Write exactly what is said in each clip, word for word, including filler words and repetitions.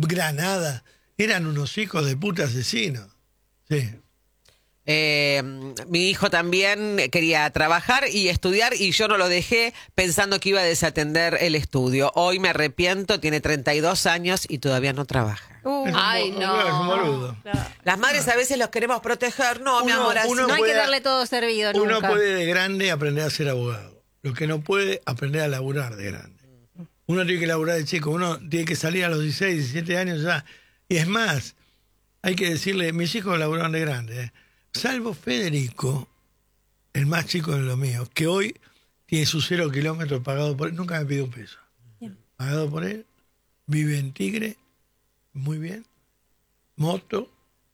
Granada, eran unos hijos de puta asesinos. Sí. Eh, mi hijo también quería trabajar y estudiar y yo no lo dejé pensando que iba a desatender el estudio. Hoy me arrepiento, tiene treinta y dos años y todavía no trabaja. Uh, Es un ay, bo- no. es un boludo. Las madres a veces los queremos proteger. No, mi Uno- amor, así uno No hay que puede- darle todo servido Uno nunca. puede de grande aprender a ser abogado. Lo que no puede, aprender a laburar de grande. Uno tiene que laburar de chico. Uno tiene que salir a los dieciséis, diecisiete años ya. Y es más, hay que decirle, mis hijos laburaron de grande, ¿eh? Salvo Federico, el más chico de los míos, que hoy tiene su cero kilómetros pagado por él. Nunca me pidió un peso. Bien. Pagado por él. Vive en Tigre. Muy bien. Moto.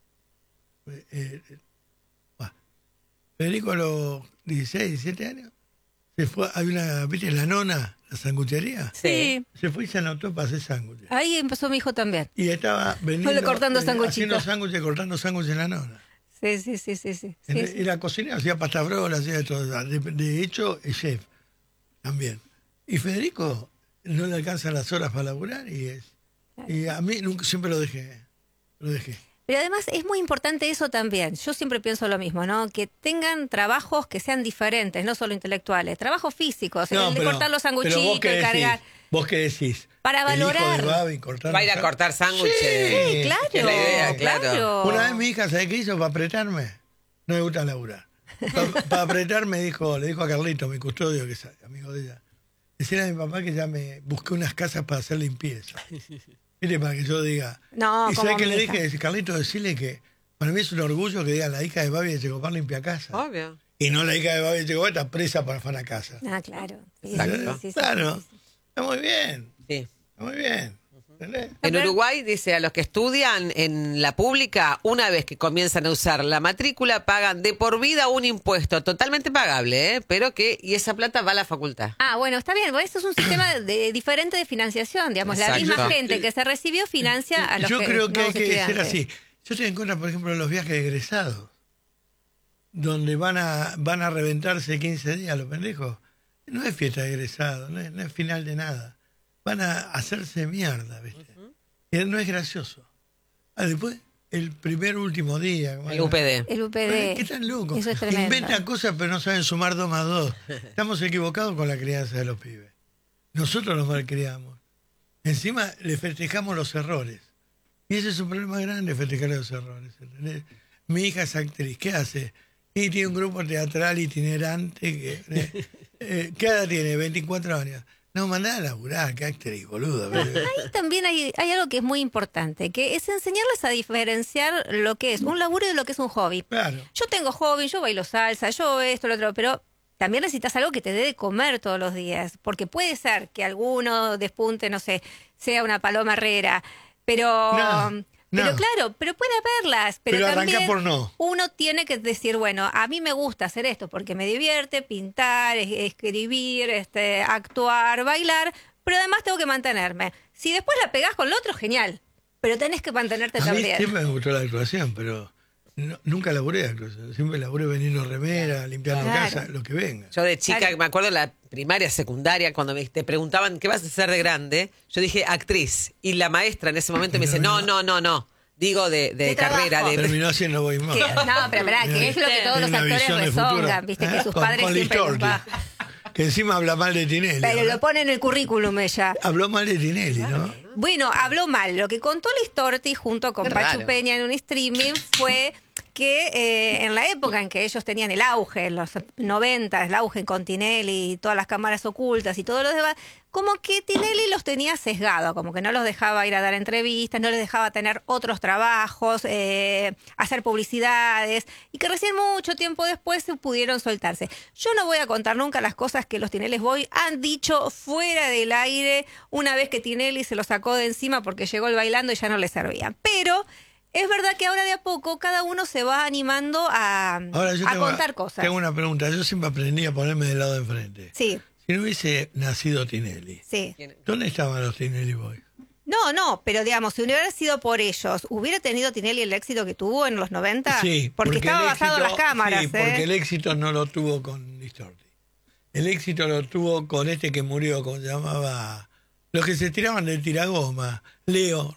Eh, eh, bah. Federico a los dieciséis, diecisiete años se fue, hay una, ¿viste la nona? La sanguchería. Sí. Se fue y se anotó para hacer sándwiches. Ahí empezó mi hijo también. Y estaba vendiendo, Solo cortando eh, sanguchitos. haciendo sándwiches, cortando sándwiches en la nona. Sí, sí, sí, sí, sí. sí, En- sí. Y la cocinera hacía pasta frola, hacía de todo. De, de hecho, es chef también. Y Federico no le alcanzan las horas para laburar y es. Y a mí nunca, siempre lo dejé. Lo dejé. Pero además es muy importante eso también. Yo siempre pienso lo mismo, ¿no? Que tengan trabajos que sean diferentes, no solo intelectuales. Trabajos físicos, No, el de pero- cortar los pero vos sanguchitos, qué el decís, cargar. ¿Vos qué decís? Para El hijo valorar. de Babi cortar Va a ir a los cortar sándwiches. Sí, claro. Es la idea, claro. Una vez mi hija, ¿sabe qué hizo? Para apretarme. No me gusta laburar. Para, para apretarme dijo, le dijo a Carlito, mi custodio, que es amigo de ella. Decirle a mi papá que ya me busqué unas casas para hacer limpieza. ¿Viste? Para que yo diga. No, ¿Y como sabe qué mi le hija. dije? Carlito, decirle que para mí es un orgullo que diga la hija de Babi de Checopar limpia casa. Obvio. Y no la hija de Babi de Checopar está presa para afana casa. Ah, claro. Sí, Exacto. sí, sí, sí, Claro. sí, sí. Está muy bien. Sí. Está muy bien. ¿Entendés? En Uruguay, dice, a los que estudian en la pública, una vez que comienzan a usar la matrícula, pagan de por vida un impuesto totalmente pagable, ¿eh? Pero que, y esa plata va a la facultad. Ah, bueno, está bien. Porque esto es un sistema de, diferente de financiación. Digamos, la Exacto. misma gente que se recibió financia a los Yo que creo que hay nuevos que ser estudiantes. así. Yo estoy en contra, por ejemplo, de los viajes egresados, donde van a van a reventarse quince días los pendejos. No es fiesta de egresado, no es, no es final de nada. Van a hacerse mierda, ¿viste? Y no es gracioso. Ah, después, el primer último día. como El era- U P D. El U P Ay, D. ¿Qué tan loco? Eso es tremendo. Inventan cosas pero no saben sumar dos más dos. Estamos equivocados con la crianza de los pibes. Nosotros los malcriamos. Encima le festejamos los errores. Y ese es un problema grande, festejar los errores. ¿Entendés? Mi hija es actriz. ¿Qué hace? Y tiene un grupo teatral itinerante. Que, eh, eh, ¿Qué edad tiene? veinticuatro años. No, mandá a laburar, qué actriz, boludo. Ahí también hay, hay algo que es muy importante, que es enseñarles a diferenciar lo que es un laburo de lo que es un hobby. Claro. Yo tengo hobby, yo bailo salsa, yo esto, lo otro, pero también necesitas algo que te dé de comer todos los días, porque puede ser que alguno despunte, no sé, sea una paloma herrera, pero... No, Pero no. claro, pero puede haberlas, pero, Pero arranca también por no. uno tiene que decir, bueno, a mí me gusta hacer esto porque me divierte, pintar, es- escribir, este, actuar, bailar, pero además tengo que mantenerme. Si después la pegás con lo otro, genial, pero tenés que mantenerte A mí también. siempre me gustó la actuación, pero no- nunca laburé de actuación. Siempre laburé vendiendo remera, limpiando Claro. casa, lo que venga. Yo de chica, Claro. me acuerdo en la primaria, secundaria, cuando me te preguntaban qué vas a hacer de grande, yo dije actriz. Y la maestra en ese momento me dice, no, no, no, no. Digo de, de De carrera, trabajo. de... Terminó haciendo Boy Mouse. Que- no, pero esperá, que es lo que todos Tiene los una actores visión de futuro. rezongan, viste, que ¿Eh? sus Con- padres con siempre... Listorti, va- que encima habla mal de Tinelli. Pero ¿verdad? lo pone en el currículum ella. Habló mal de Tinelli, ¿no? Bueno, habló mal. Lo que contó Listorti junto con Qué Pachu raro. Peña en un streaming fue que eh, en la época en que ellos tenían el auge, en los noventa, el auge con Tinelli y todas las cámaras ocultas y todo lo demás, como que Tinelli los tenía sesgado, como que no los dejaba ir a dar entrevistas, no les dejaba tener otros trabajos, eh, hacer publicidades, y que recién mucho tiempo después se pudieron soltarse. Yo no voy a contar nunca las cosas que los Tinelli Boy han dicho fuera del aire una vez que Tinelli se lo sacó de encima porque llegó el bailando y ya no le servía. Pero es verdad que ahora de a poco cada uno se va animando a, Ahora yo a tengo, contar cosas. tengo una pregunta. Yo siempre aprendí a ponerme del lado de enfrente. Sí, Si no hubiese nacido Tinelli, sí. ¿dónde estaban los Tinelli Boys? No, no, pero digamos, si hubiera sido por ellos, ¿hubiera tenido Tinelli el éxito que tuvo en los noventa? Sí, porque, estaba el basado en las éxito- cámaras, Sí, ¿eh? porque el éxito no lo tuvo con Listorti. El éxito lo tuvo con este que murió, como se llamaba... Los que se tiraban del tiragoma. Leo,